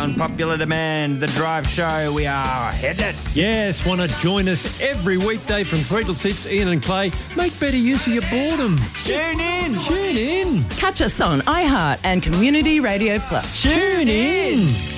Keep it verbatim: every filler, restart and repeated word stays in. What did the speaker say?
on popular demand, The Drive Show. We are headed. Yes, want to join us every weekday from three till six, Ian and Clay. Make better use of your boredom. Tune in. Tune in. Catch us on iHeart and Community Radio Plus. Tune in.